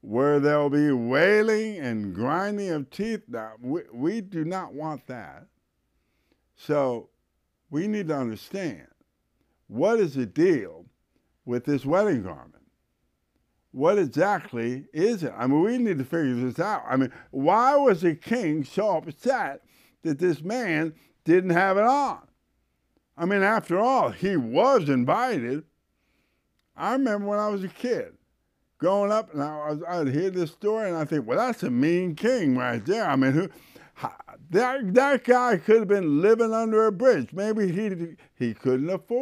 where there'll be wailing and grinding of teeth. Now, we do not want that. So we need to understand, what is the deal with this wedding garment? What exactly is it? I mean, we need to figure this out. I mean, why was the king so upset that this man didn't have it on? I mean, after all, he was invited. I remember when I was a kid, growing up, and I'd hear this story, and I think, well, that's a mean king right there. I mean, that guy could have been living under a bridge. Maybe he couldn't afford